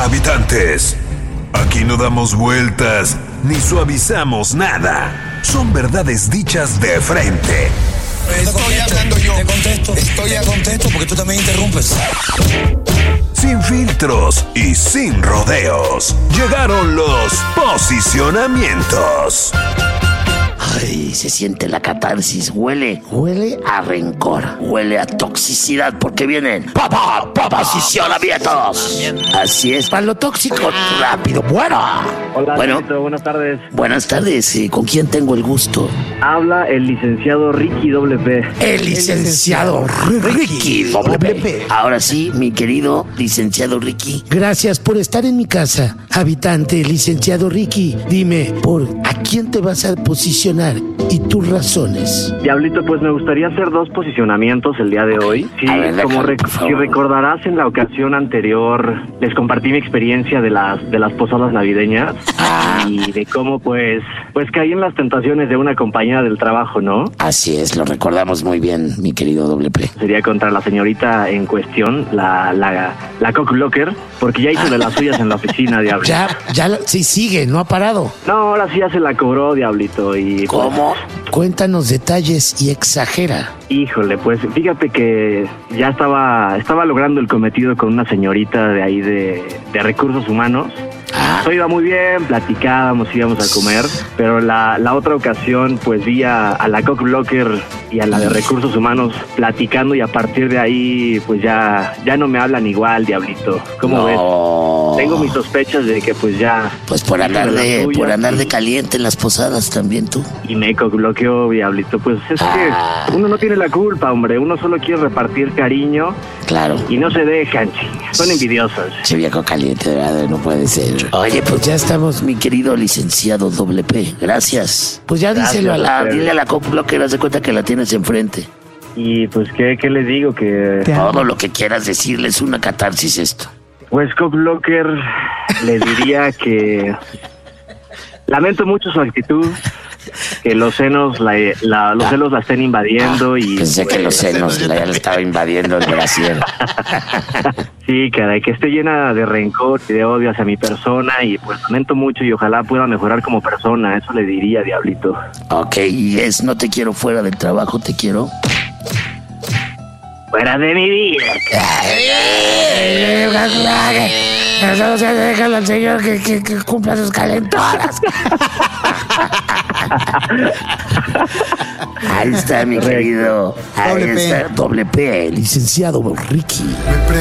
Habitantes, aquí no damos vueltas ni suavizamos nada. Son verdades dichas de frente. Estoy hablando yo. Estoy a contesto porque tú también interrumpes. Sin filtros y sin rodeos. Llegaron los posicionamientos. Ay, se siente la catarsis, huele a rencor, huele a toxicidad, porque vienen posicionamientos. Así es, para lo tóxico, rápido, bueno. Hola, bueno, Tito, buenas tardes. Buenas tardes, ¿con quién tengo el gusto? Habla el licenciado Ricky WP. El licenciado Ricky WP. Ahora sí, mi querido licenciado Ricky. Gracias por estar en mi casa, habitante, licenciado Ricky. Dime, ¿a quién te vas a posicionar y tus razones? Diablito, pues me gustaría hacer 2 posicionamientos el día de hoy. Sí, ver, como déjame, si recordarás, en la ocasión anterior les compartí mi experiencia de las posadas navideñas y de cómo pues caí en las tentaciones de una compañera del trabajo, ¿no? Así es, lo recordamos muy bien, mi querido WP. Sería contra la señorita en cuestión, la cockblocker, porque ya hizo de las suyas en la oficina, Diablito. Sí, sigue, no ha parado. No, ahora sí ya se la cobró, Diablito, y... ¿Cómo? Cuéntanos detalles y exagera. Híjole, pues fíjate que ya estaba logrando el cometido con una señorita de ahí de recursos humanos. Todo iba muy bien, platicábamos, íbamos a comer, pero la otra ocasión pues vi a la cockblocker y a la de recursos humanos platicando, y a partir de ahí pues ya no me hablan igual, Diablito. ¿Cómo ves? Tengo mis sospechas de que pues ya... Pues por andar de caliente en las posadas también tú. Y me cockbloqueó, Diablito. Pues es que uno no tiene la culpa, hombre. Uno solo quiere repartir cariño. Claro. Y no se dejan, chingas. Son envidiosas. Che viejo caliente, de verdad, no puede ser. Oye, pues ya estamos, mi querido licenciado WP. Gracias. Pues ya díselo dile a la cockblocker, haz de cuenta que la tienes enfrente. Y pues, ¿qué les digo? Que... Todo lo que quieras decirle es una catarsis esto. Pues, cockblocker, le diría que... Lamento mucho su actitud, que los senos los celos la estén invadiendo y... Pensé que los senos ya le estaba invadiendo el brasier. Sí, caray, que esté llena de rencor y de odio hacia mi persona, y pues lamento mucho y ojalá pueda mejorar como persona, eso le diría, Diablito. Ok, y no te quiero fuera del trabajo, te quiero... Fuera de mi vida. Eso se déjalo al señor que cumpla sus calentonas. Ahí está, mi querido. Ahí está, WP, licenciado Ricky.